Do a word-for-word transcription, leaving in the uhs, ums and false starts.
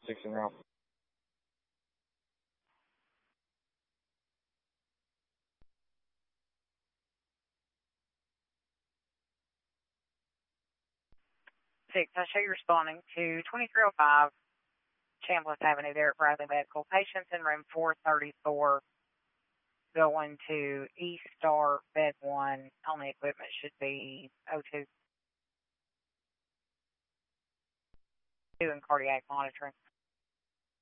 six en route. Six, I show you responding to twenty-three oh five Chambliss Avenue there at Bradley Medical. Patients in room four thirty-four going to E Star Bed one. Only equipment should be O two and cardiac monitoring.